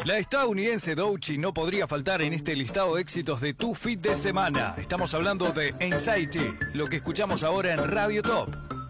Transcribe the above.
La estadounidense Doechii no podría faltar en este listado de éxitos de tu fit de semana. Estamos hablando de Anxiety, lo que escuchamos ahora en Radio Top.